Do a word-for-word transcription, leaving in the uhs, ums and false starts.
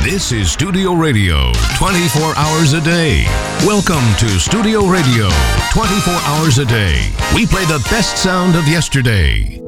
This is Studio Radio, twenty-four hours a day. Welcome to Studio Radio, twenty-four hours a day. We play the best sound of yesterday.